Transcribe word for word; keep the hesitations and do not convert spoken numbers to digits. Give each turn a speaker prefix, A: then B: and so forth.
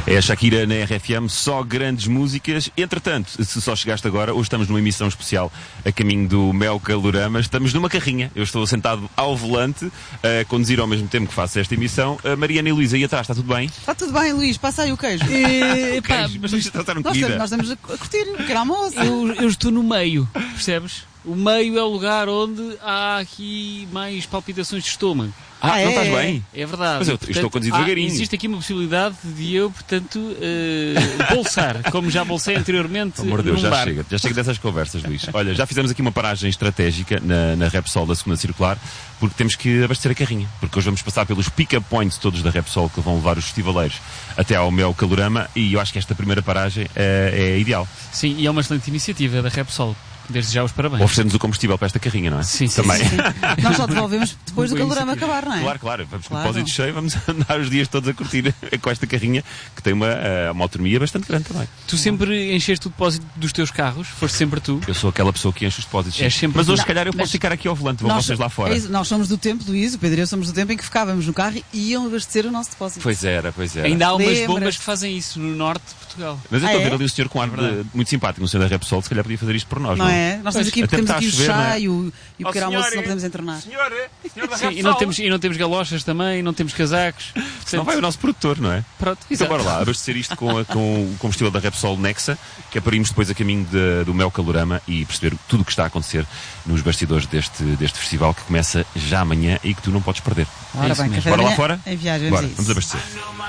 A: É a Shakira na R F M, só grandes músicas. Entretanto, se só chegaste agora, hoje estamos numa emissão especial a caminho do Mel Calorama. Estamos numa carrinha. Eu estou sentado ao volante, a conduzir ao mesmo tempo que faço esta emissão. A Mariana e Luísa aí atrás, está tudo bem?
B: Está tudo bem, Luís, passa aí o queijo.
C: E,
A: O queijo, mas isto está
B: Nós estamos, nós estamos a curtir, o pequeno almoço.
C: eu, eu estou no meio, percebes? O meio é o lugar onde há aqui mais palpitações de estômago.
A: Ah,
B: Ah,
A: não
B: é?
A: estás bem?
C: É verdade.
A: Mas eu
C: Portanto,
A: estou a conduzir
C: há-
A: devagarinho.
C: Existe aqui uma possibilidade de eu, portanto, uh, bolsar, como já bolsei anteriormente.
A: Pelo amor de Deus,
C: num
A: já
C: bar.
A: chega. Já chega dessas conversas, Luís. Olha, já fizemos aqui uma paragem estratégica na, na Repsol da segunda circular, porque temos que abastecer a carrinha. Porque hoje vamos passar pelos pick-up points todos da Repsol que vão levar os festivaleiros até ao Mel Calorama, e eu acho que esta primeira paragem é, é ideal.
C: Sim, e é uma excelente iniciativa da Repsol. Desde já os parabéns.
A: Oferecemos o combustível para esta carrinha, não é?
C: Sim, sim,
A: Também.
C: sim.
B: Nós só devolvemos depois do
C: Boa
B: calorama
C: iniciativa.
B: acabar, não é?
A: Claro, claro. Vamos com o
B: Claro.
A: depósito cheio, vamos andar os dias todos a curtir com esta carrinha, que tem uma, eh, uma autonomia bastante grande também.
C: Tu sempre encheste o depósito dos teus carros? Foste sempre tu?
A: Eu sou aquela pessoa que enche os depósitos.
C: És sempre
A: Mas hoje,
C: tu.
A: se calhar, eu
B: Não,
A: posso
B: mas
A: ficar aqui ao volante, vão vocês lá fora.
B: é isso, nós somos do tempo, Luís, o Pedro e eu somos do tempo em que ficávamos no carro e iam abastecer o nosso depósito.
A: Pois era, pois era.
C: Ainda há umas
B: Lembras-te?
C: bombas que fazem isso no norte de Portugal.
A: Mas eu
B: Ah,
A: estou a
B: é?
A: ver ali o senhor com um ar de- muito simpático, no senhor da Repsol, se calhar podia fazer isto por nós,
B: Não
A: não
B: é? Nós temos aqui,
A: Até
B: temos
A: está a
B: aqui o
A: chover,
B: chá
A: não é?
B: e o, e o
A: Oh,
B: pequeno almoço,
A: senhor,
B: não podemos entornar.
A: Senhor, senhor da
C: Sim, e não, temos, e não temos galochas também, não temos casacos.
A: Não vai o nosso produtor, não é?
C: Pronto,
A: Então
C: exato.
A: bora lá, abastecer isto com, a- com o combustível da Repsol Nexa, que é para irmos depois a caminho de- do Mel Calorama e perceber tudo o que está a acontecer nos bastidores deste, deste festival, que começa já amanhã e que tu não podes perder.
B: Ora
C: isso
B: bem,
C: mesmo.
B: café
A: Bora
B: da
A: lá
B: manhã
A: fora?
B: em viagem,
A: Bora,
B: vamos a
A: vamos
B: isso.
A: abastecer.